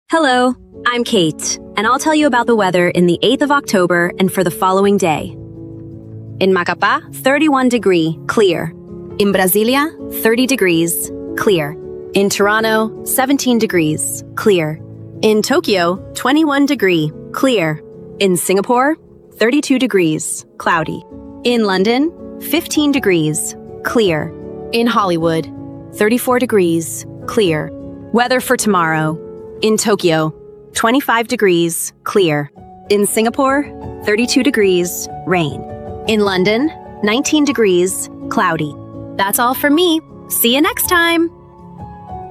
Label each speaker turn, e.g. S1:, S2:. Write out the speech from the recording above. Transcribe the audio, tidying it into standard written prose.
S1: Hello, I'm Kate, and I'll tell you about the weather in the 8th of October and for the following day. In Macapá, 31 degree, clear. In Brasilia, 30 degrees, clear. In Toronto, 17 degrees, clear. In Tokyo, 21 degree, clear. In Singapore, 32 degrees, cloudy. In London, 15 degrees, clear. In Hollywood, 34 degrees, clear. Weather for tomorrow. In Tokyo, 25 degrees, clear. In Singapore, 32 degrees, rain. In London, 19 degrees, cloudy. That's all from me. See you next time.